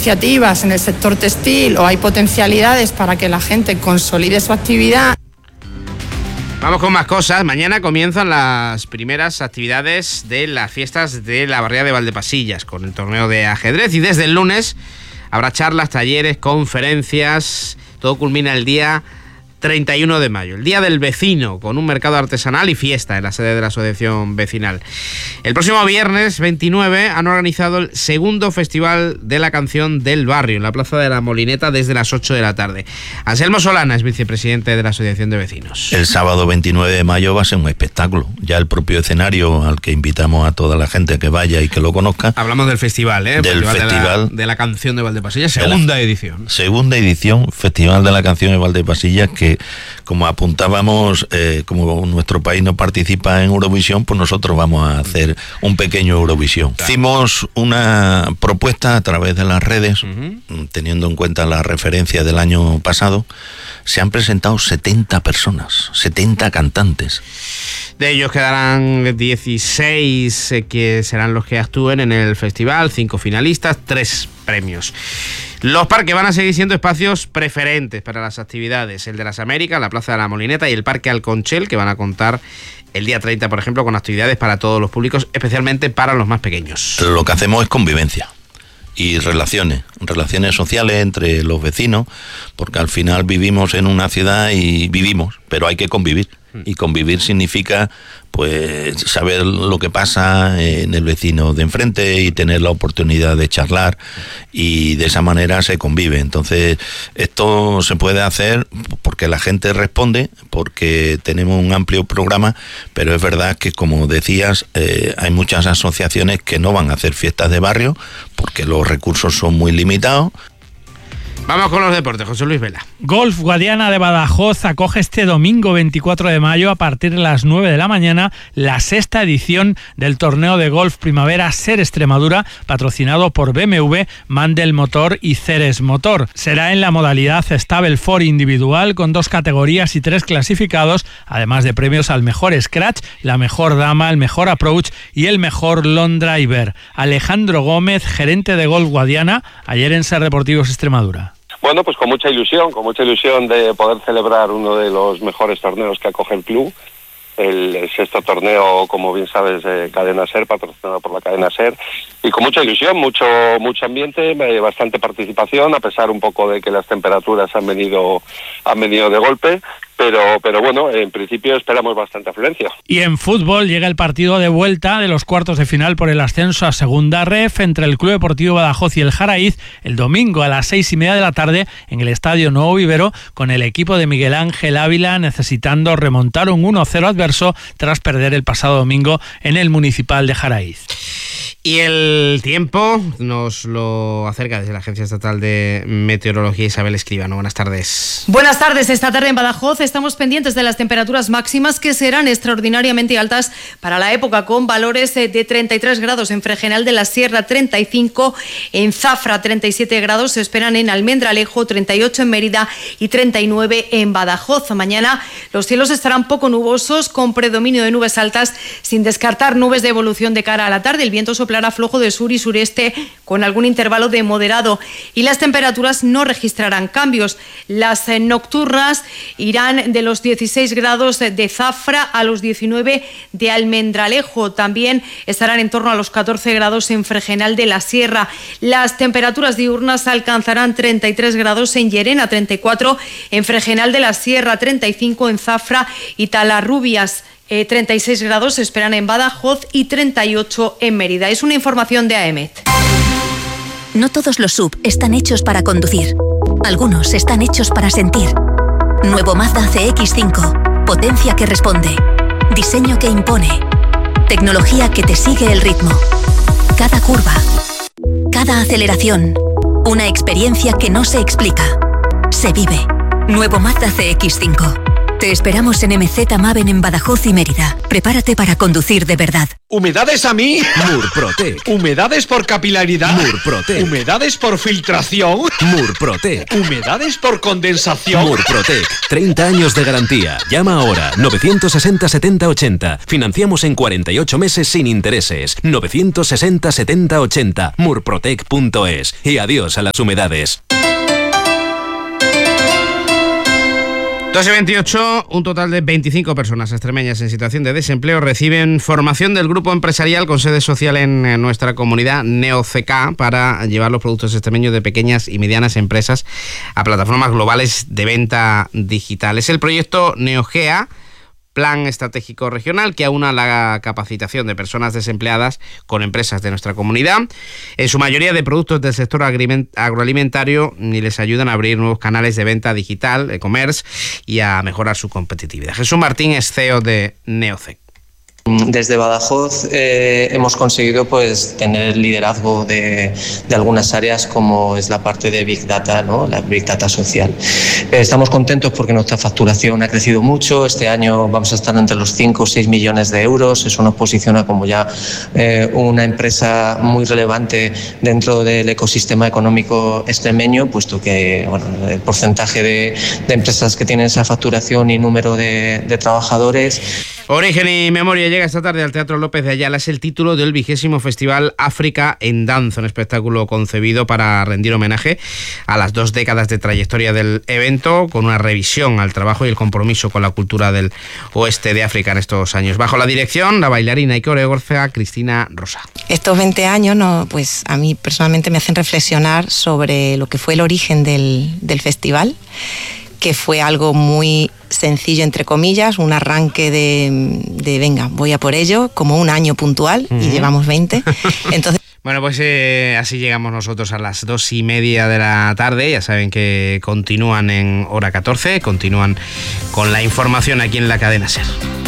iniciativas en el sector textil o hay potencialidades para que la gente consolide su actividad. Vamos con más cosas. Mañana comienzan las primeras actividades de las fiestas de la barriada de Valdepasillas con el torneo de ajedrez, y desde el lunes habrá charlas, talleres, conferencias. Todo culmina el día 31 de mayo, el Día del Vecino, con un mercado artesanal y fiesta en la sede de la asociación vecinal. El próximo viernes 29 han organizado el segundo Festival de la Canción del Barrio en la Plaza de la Molineta desde las 8 de la tarde. Anselmo Solana es vicepresidente de la Asociación de Vecinos. El sábado 29 de mayo va a ser un espectáculo. Ya el propio escenario al que invitamos a toda la gente a que vaya y que lo conozca. Hablamos del festival, Del festival de la Canción de Valdepasillas, segunda edición. Segunda edición, Festival de la Canción de Valdepasillas, que como apuntábamos, como nuestro país no participa en Eurovisión, pues nosotros vamos a hacer un pequeño Eurovisión. Claro. Hicimos una propuesta a través de las redes, teniendo en cuenta la referencia del año pasado. Se han presentado 70 personas, 70 cantantes. De ellos quedarán 16 que serán los que actúen en el festival, 5 finalistas, 3 premios. Los parques van a seguir siendo espacios preferentes para las actividades. El de las Américas, la Plaza de la Molineta y el Parque Alconchel, que van a contar el día 30, por ejemplo, con actividades para todos los públicos, especialmente para los más pequeños. Lo que hacemos es convivencia y relaciones sociales entre los vecinos, porque al final vivimos en una ciudad y vivimos, pero hay que convivir. Y convivir significa pues saber lo que pasa en el vecino de enfrente y tener la oportunidad de charlar, y de esa manera se convive. Entonces esto se puede hacer porque la gente responde, porque tenemos un amplio programa, pero es verdad que, como decías, hay muchas asociaciones que no van a hacer fiestas de barrio porque los recursos son muy limitados. Vamos con los deportes, José Luis Vela. Golf Guadiana de Badajoz acoge este domingo 24 de mayo a partir de las 9 de la mañana la 6ª edición del torneo de golf primavera SER Extremadura, patrocinado por BMW, Mandel Motor y Ceres Motor. Será en la modalidad Stable 4 individual, con 2 categorías y 3 clasificados, además de premios al mejor scratch, la mejor dama, el mejor approach y el mejor long driver. Alejandro Gómez, gerente de Golf Guadiana, ayer en SER Deportivos Extremadura. Bueno, pues con mucha ilusión de poder celebrar uno de los mejores torneos que acoge el club, el 6º torneo, como bien sabes, de Cadena SER, patrocinado por la Cadena SER, y con mucha ilusión, mucho ambiente, bastante participación, a pesar un poco de que las temperaturas han venido de golpe. Pero bueno, en principio esperamos bastante afluencia. Y en fútbol llega el partido de vuelta de los cuartos de final por el ascenso a Segunda Ref entre el Club Deportivo Badajoz y el Jaraíz el domingo a las 6:30 de la tarde en el Estadio Nuevo Vivero, con el equipo de Miguel Ángel Ávila necesitando remontar un 1-0 adverso tras perder el pasado domingo en el Municipal de Jaraíz. Y el tiempo nos lo acerca desde la Agencia Estatal de Meteorología Isabel Escribano. Buenas tardes. Buenas tardes. Esta tarde en Badajoz estamos pendientes de las temperaturas máximas, que serán extraordinariamente altas para la época, con valores de 33 grados en Fregenal de la Sierra, 35 en Zafra, 37 grados se esperan en Almendralejo, 38 en Mérida y 39 en Badajoz. Mañana los cielos estarán poco nubosos, con predominio de nubes altas, sin descartar nubes de evolución de cara a la tarde. El viento soplará flojo de sur y sureste, con algún intervalo de moderado, y las temperaturas no registrarán cambios. Las nocturnas irán de los 16 grados de Zafra a los 19 de Almendralejo. También estarán en torno a los 14 grados en Fregenal de la Sierra. Las temperaturas diurnas alcanzarán 33 grados en Llerena, 34 en Fregenal de la Sierra, 35 en Zafra y Talarrubias. 36 grados se esperan en Badajoz y 38 en Mérida. Es una información de AEMET. No todos los SUV están hechos para conducir. Algunos están hechos para sentir. Nuevo Mazda CX-5. Potencia que responde. Diseño que impone. Tecnología que te sigue el ritmo. Cada curva. Cada aceleración. Una experiencia que no se explica. Se vive. Nuevo Mazda CX-5. Te esperamos en MZ Maven en Badajoz y Mérida. Prepárate para conducir de verdad. ¿Humedades a mí? Murprotec. ¿Humedades por capilaridad? Murprotec. ¿Humedades por filtración? Murprotec. ¿Humedades por condensación? Murprotec. 30 años de garantía. Llama ahora. 960 70 80. Financiamos en 48 meses sin intereses. 960 70 80. Murprotec.es. Y adiós a las humedades. 12:28, un total de 25 personas extremeñas en situación de desempleo reciben formación del grupo empresarial con sede social en nuestra comunidad, NeoCK, para llevar los productos extremeños de pequeñas y medianas empresas a plataformas globales de venta digital. Es el proyecto NeoGea, Plan Estratégico Regional, que aúna la capacitación de personas desempleadas con empresas de nuestra comunidad, en su mayoría de productos del sector agroalimentario, y les ayudan a abrir nuevos canales de venta digital, e-commerce, y a mejorar su competitividad. Jesús Martín es CEO de NeoCK. Desde Badajoz hemos conseguido pues tener liderazgo de algunas áreas, como es la parte de Big Data, ¿no? La Big Data social. Estamos contentos porque nuestra facturación ha crecido mucho. Este año vamos a estar entre los 5 o 6 millones de euros. Eso nos posiciona como ya una empresa muy relevante dentro del ecosistema económico extremeño, puesto que el porcentaje de empresas que tienen esa facturación y número de trabajadores. Origen y Memoria llega esta tarde al Teatro López de Ayala. Es el título del 20º Festival África en Danza, un espectáculo concebido para rendir homenaje a las 2 décadas de trayectoria del evento, con una revisión al trabajo y el compromiso con la cultura del oeste de África en estos años. Bajo la dirección, la bailarina y coreógrafa Cristina Rosa. Estos 20 años pues a mí personalmente me hacen reflexionar sobre lo que fue el origen del festival, que fue algo muy sencillo, entre comillas, un arranque de venga, voy a por ello, como un año puntual, y llevamos 20. Entonces... Bueno, pues así llegamos nosotros a las 2:30 de la tarde. Ya saben que continúan en hora 14, continúan con la información aquí en la cadena SER.